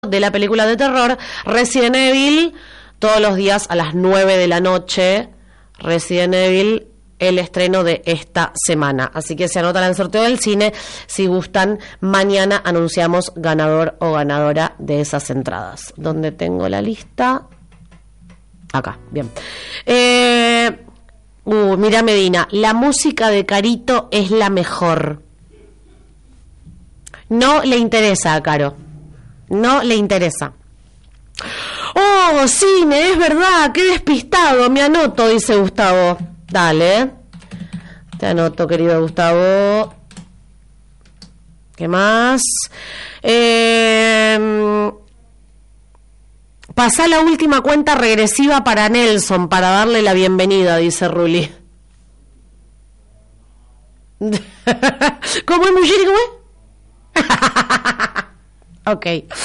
de la película de terror Resident Evil, todos los días a las 9 de la noche. Resident Evil, el estreno de esta semana. Así que se anotan al sorteo del cine. Si gustan, mañana anunciamos ganador o ganadora de esas entradas. ¿Dónde tengo la lista? Acá, bien. Mira Medina, la música de Carito es la mejor. No le interesa a Caro. No le interesa. Oh, cine, es verdad, qué despistado, me anoto, dice Gustavo. Dale, te anoto, querido Gustavo. ¿Qué más? Pasá la última cuenta regresiva para Nelson, para darle la bienvenida, dice Ruli. ¿Cómo es, Mugiri? ¿Cómo es? Ok.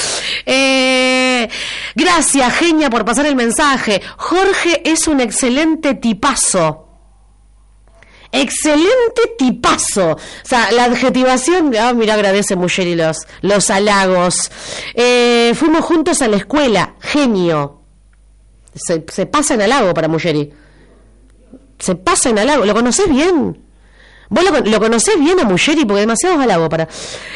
Gracias, genia, por pasar el mensaje. Jorge es un excelente tipazo. Excelente tipazo. O sea, la adjetivación. Mira, agradece Mugeri los halagos. Fuimos juntos a la escuela. Genio. Se pasa en halago para Mugeri. Se pasa en halago. ¿Lo conocés bien? Vos lo conocés bien a Mugeri, porque demasiados halagos para.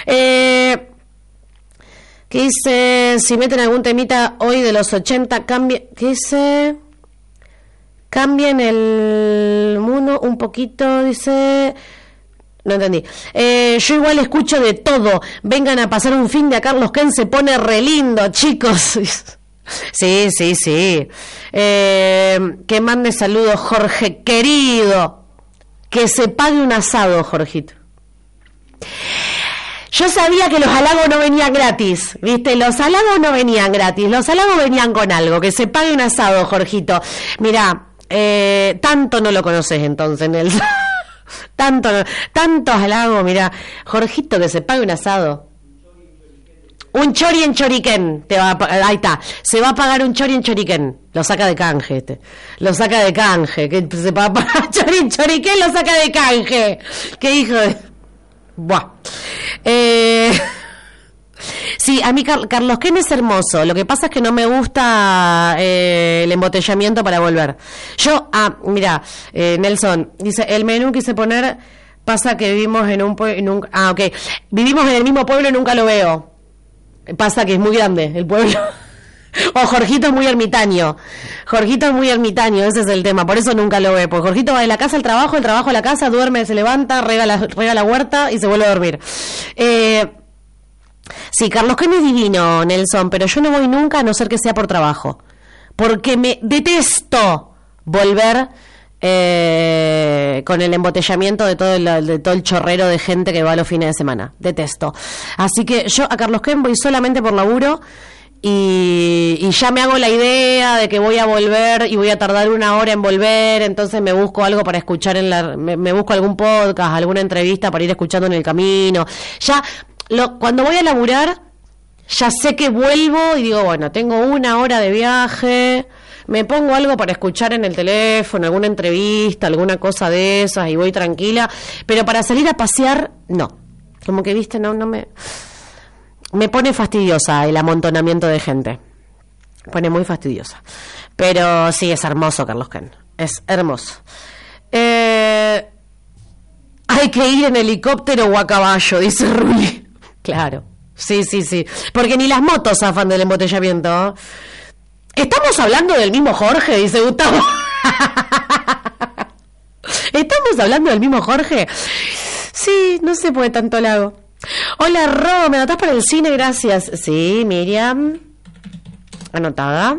¿Qué dice? Si meten algún temita hoy de los 80, cambien. ¿Qué dice? Cambien el mundo un poquito, dice. No entendí. Yo igual escucho de todo. Vengan a pasar un fin de a Carlos Ken, se pone re lindo, chicos. Sí. Que mande saludos, Jorge, querido. Que se pague un asado, Jorgito. Yo sabía que los halagos no venían gratis, ¿viste? Los halagos no venían gratis, los halagos venían con algo. Que se pague un asado, Jorgito. Mirá, tanto no lo conoces entonces, Nelson. Tantos halagos, mirá. Jorgito, que se pague un asado. Un chori en choriquén. Ahí está. Se va a pagar un chori en choriquén. Lo saca de canje este. Lo saca de canje. Que se va a pagar chori en choriquén, lo saca de canje. Qué hijo de... Buah. Sí, a mí Carlos Ken es hermoso. Lo que pasa es que no me gusta el embotellamiento para volver. Yo, mira, Nelson dice, el menú quise poner, pasa que vivimos en un pueblo, ok, vivimos en el mismo pueblo y nunca lo veo. Pasa que es muy grande el pueblo. O Jorgito es muy ermitaño. Jorgito es muy ermitaño, ese es el tema, por eso nunca lo ve. Pues Jorgito va de la casa al trabajo a la casa, duerme, se levanta, rega la huerta y se vuelve a dormir. Sí, Carlos Ken es divino, Nelson, pero yo no voy nunca a no ser que sea por trabajo. Porque me detesto volver con el embotellamiento de todo el chorrero de gente que va los fines de semana. Detesto. Así que yo a Carlos Ken voy solamente por laburo. Y ya me hago la idea de que voy a volver y voy a tardar 1 hora en volver, entonces me busco algo para escuchar me busco algún podcast, alguna entrevista para ir escuchando en el camino. Ya cuando voy a laburar ya sé que vuelvo y digo, bueno, tengo 1 hora de viaje, me pongo algo para escuchar en el teléfono, alguna entrevista, alguna cosa de esas y voy tranquila, pero para salir a pasear no. Como que viste, no me pone fastidiosa el amontonamiento de gente. Me pone muy fastidiosa. Pero sí, es hermoso, Carlos Ken. Es hermoso. Hay que ir en helicóptero o a caballo, dice Ruli. Claro. Sí. Porque ni las motos zafan del embotellamiento. ¿Estamos hablando del mismo Jorge? Dice Gustavo. ¿Estamos hablando del mismo Jorge? Sí, no se puede tanto lago. Hola, Ro, ¿me anotás para el cine? Gracias. Sí, Miriam. Anotada.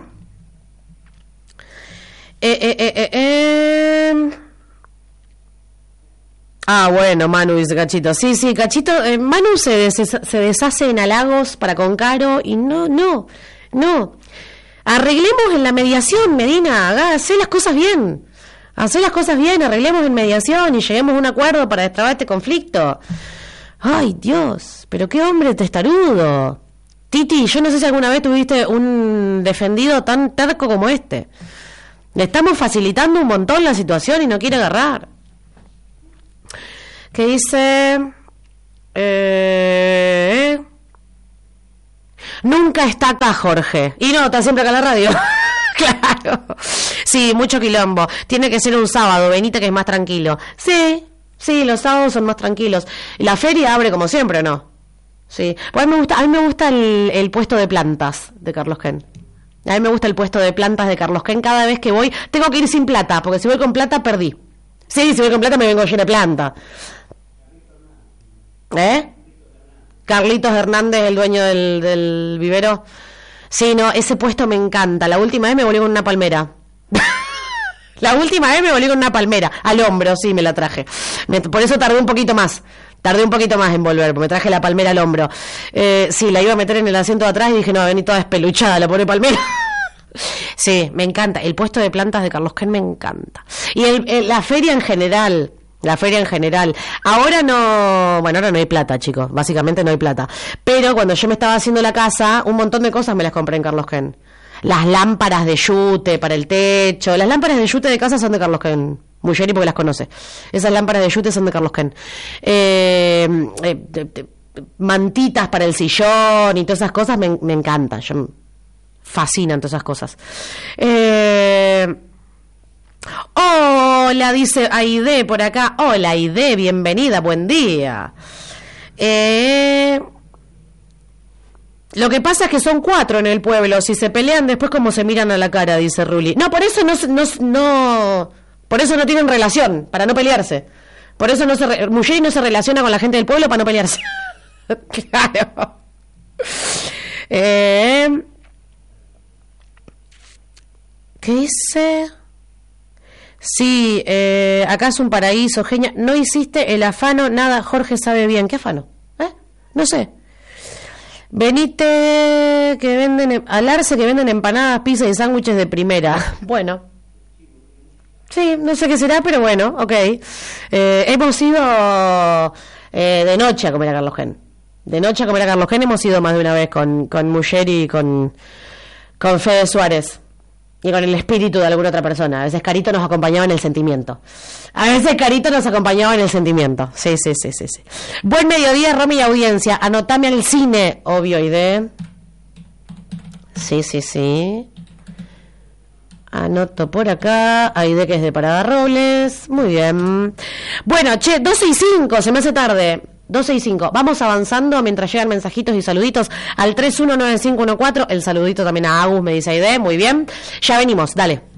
Bueno, Manu, dice Cachito. Sí, Cachito. Manu se deshace en halagos para con Caro y no. Arreglemos en la mediación, Medina. Hacé las cosas bien. Arreglemos en mediación y lleguemos a un acuerdo para destrabar este conflicto. Ay, Dios, pero qué hombre testarudo. Titi, yo no sé si alguna vez tuviste un defendido tan terco como este. Le estamos facilitando un montón la situación y no quiere agarrar. ¿Qué dice? Nunca está acá, Jorge. Y no, está siempre acá en la radio. Claro. Sí, mucho quilombo. Tiene que ser un sábado, venite que es más tranquilo. Sí, los sábados son más tranquilos. La feria abre como siempre, ¿o no? Sí. Pues a mí me gusta el puesto de plantas de Carlos Ken. A mí me gusta el puesto de plantas de Carlos Ken. Cada vez que voy, tengo que ir sin plata, porque si voy con plata, perdí. Sí, si voy con plata me vengo lleno de planta. Carlitos Hernández, el dueño del vivero. Sí, no, ese puesto me encanta. La última vez me volví con una palmera. La última vez me volví con una palmera. Al hombro, sí, me la traje. Por eso tardé un poquito más. En volver, porque me traje la palmera al hombro. Sí, la iba a meter en el asiento de atrás y dije, no, vení toda espeluchada, la pone palmera. Sí, me encanta. El puesto de plantas de Carlos Ken me encanta. Y la feria en general. Ahora no hay plata, chicos. Básicamente no hay plata. Pero cuando yo me estaba haciendo la casa, un montón de cosas me las compré en Carlos Ken. Las lámparas de yute para el techo. Las lámparas de yute de casa son de Carlos Ken. Mucheri porque las conoce. Esas lámparas de yute son de Carlos Ken. Mantitas para el sillón y todas esas cosas me encantan. Me fascinan todas esas cosas. Hola, dice Aide por acá. Hola, Aide, bienvenida, buen día. Lo que pasa es que son 4 en el pueblo. Si se pelean después, como se miran a la cara, dice Ruli. No, por eso por eso no tienen relación, para no pelearse. Por eso Mucheri no se relaciona con la gente del pueblo para no pelearse. Claro. ¿Qué dice? Sí, acá es un paraíso, genia. No hiciste el afano, nada, Jorge sabe bien. ¿Qué afano? No sé. Venite, que venden, al Arce que venden empanadas, pizza y sándwiches de primera. Bueno. Sí, no sé qué será, pero bueno, ok. Hemos ido de noche a comer a Carlos Ken. Hemos ido más de una vez con Mucheri y con Fede Suárez. Y con el espíritu de alguna otra persona. A veces Carito nos acompañaba en el sentimiento. Sí. Buen mediodía, Romy y audiencia. Anotame al cine, obvio, Aide. Sí. Anoto por acá. Aide, que es de Parada Robles. Muy bien. Bueno, 12:05, se me hace tarde. 12:05. Vamos avanzando mientras llegan mensajitos y saluditos al 319514. El saludito también a Agus, me dice Aide. Muy bien. Ya venimos, dale.